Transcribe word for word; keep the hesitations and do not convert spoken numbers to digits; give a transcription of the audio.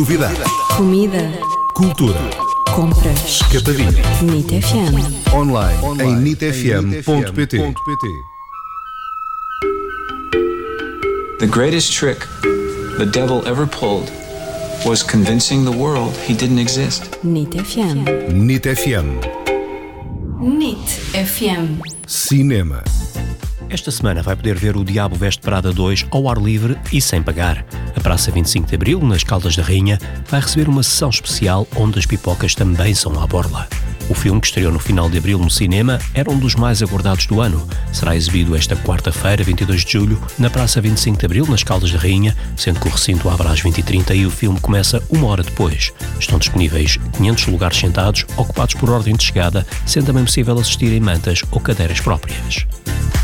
Novidades. Comida. Cultura. Compras. Capadinha. NIT F M. Online, Online. em nit f m ponto p t. The greatest trick the devil ever pulled was convincing the world he didn't exist. NIT F M. NIT F M. NIT F M. Cinema. Esta semana vai poder ver O Diabo Veste Prada dois ao ar livre e sem pagar. A Praça vinte e cinco de Abril, nas Caldas da Rainha, vai receber uma sessão especial onde as pipocas também são à borla. O filme, que estreou no final de abril no cinema, era um dos mais aguardados do ano. Será exibido esta quarta-feira, vinte e dois de julho, na Praça vinte e cinco de Abril, nas Caldas da Rainha, sendo que o recinto abre às vinte e trinta e o filme começa uma hora depois. Estão disponíveis quinhentos lugares sentados, ocupados por ordem de chegada, sendo também possível assistir em mantas ou cadeiras próprias.